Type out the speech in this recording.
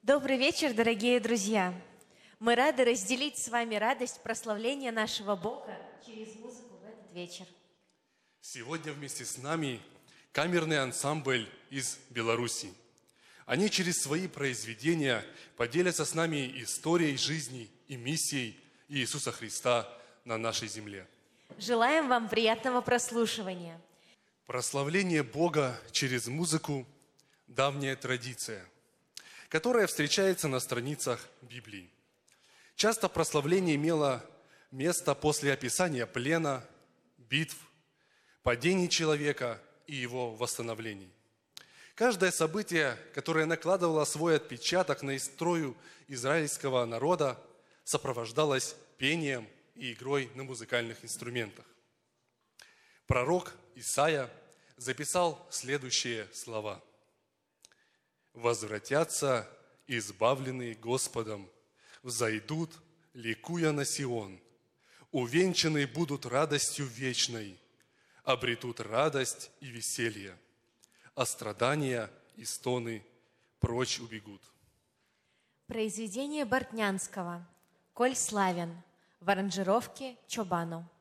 Добрый вечер, дорогие друзья! Мы рады разделить с вами радость прославления нашего Бога через музыку в этот вечер. Сегодня вместе с нами камерный ансамбль из Беларуси. Они через свои произведения поделятся с нами историей жизни и миссией Иисуса Христа на нашей земле. Желаем вам приятного прослушивания. Прославление Бога через музыку – давняя традиция, которая встречается на страницах Библии. Часто прославление имело место после описания плена, битв, падений человека и его восстановлений. Каждое событие, которое накладывало свой отпечаток на историю израильского народа, сопровождалось пением и игрой на музыкальных инструментах. Пророк Исаия записал следующие слова: «Возвратятся избавленные Господом, взойдут, ликуя на Сион, увенчанные будут радостью вечной, обретут радость и веселье, а страдания и стоны прочь убегут». Произведение Бортнянского «Коль славен» в аранжировке Чобану.